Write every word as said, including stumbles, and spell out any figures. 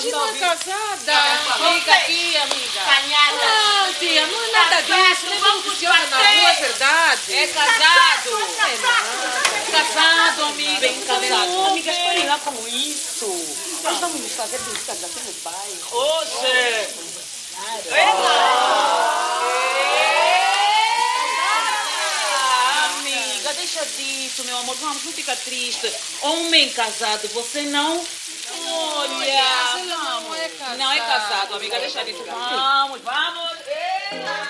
Que não é casada? Amiga aqui, amiga. Canhada. Não, tia, não é nada disso. Nem não funciona na rua, é verdade. É casado. É nada. Casado, amiga. Bem casado. Amigas, parem lá com isso. Nós vamos nos fazer visitas aqui no bairro. Hoje. Amiga, deixa disso, meu amor. Vamos, não fica triste. Homem casado, você não... Olha, Não é casado. não é casado, amiga. Deixa disso. Vamos, vamos. Eita.